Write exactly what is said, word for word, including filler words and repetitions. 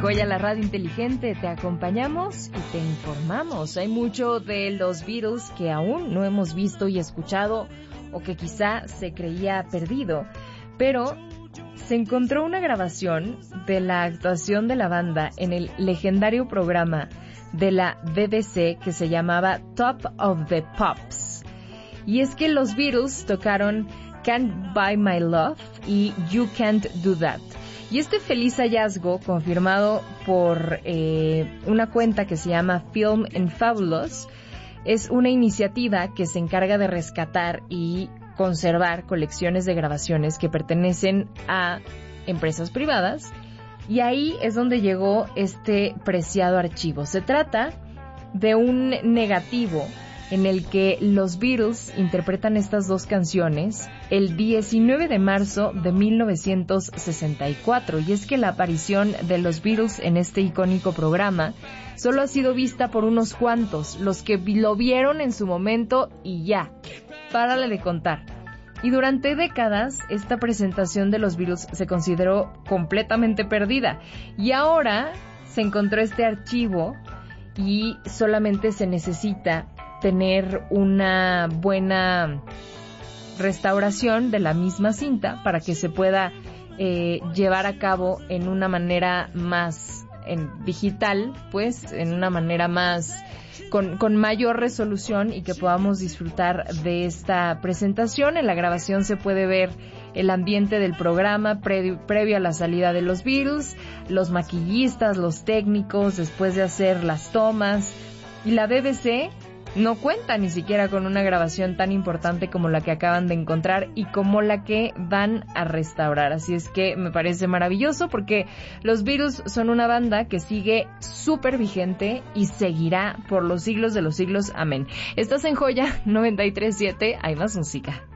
Joya, la radio inteligente, te acompañamos y te informamos. Hay mucho de los Beatles que aún no hemos visto y escuchado o que quizá se creía perdido, pero se encontró una grabación de la actuación de la banda en el legendario programa de la B B C que se llamaba Top of the Pops. Y es que los Beatles tocaron Can't Buy My Love y You Can't Do That. Y este feliz hallazgo, confirmado por eh, una cuenta que se llama Film and Fabulous, es una iniciativa que se encarga de rescatar y conservar colecciones de grabaciones que pertenecen a empresas privadas. Y ahí es donde llegó este preciado archivo. Se trata de un negativo en el que los Beatles interpretan estas dos canciones el diecinueve de marzo de mil novecientos sesenta y cuatro. Y es que la aparición de los Beatles en este icónico programa solo ha sido vista por unos cuantos, los que lo vieron en su momento y ya, párale de contar. Y durante décadas, esta presentación de los Beatles se consideró completamente perdida. Y ahora se encontró este archivo y solamente se necesita tener una buena restauración de la misma cinta para que se pueda eh, llevar a cabo en una manera más en digital, pues en una manera más con, con mayor resolución y que podamos disfrutar de esta presentación. En la grabación se puede ver el ambiente del programa pre, previo a la salida de los Beatles, los maquillistas, los técnicos después de hacer las tomas, y la B B C no cuenta ni siquiera con una grabación tan importante como la que acaban de encontrar y como la que van a restaurar. Así es que me parece maravilloso porque los Beatles son una banda que sigue súper vigente y seguirá por los siglos de los siglos. Amén. Estás en Joya noventa y tres punto siete, hay más música.